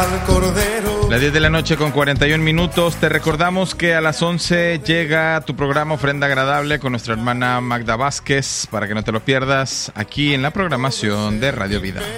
al Cordero. Las 10 de la noche con 41 minutos. Te recordamos que a las 11 llega tu programa Ofrenda Agradable con nuestra hermana Magda Vázquez, para que no te lo pierdas aquí en la programación de Radio Vida.